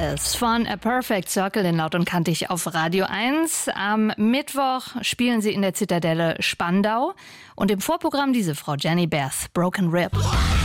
Promises von A Perfect Circle in Laut und Kantig auf Radio 1. Am Mittwoch spielen sie in der Zitadelle Spandau. Und im Vorprogramm diese Frau Jenny Beth, Broken Rib.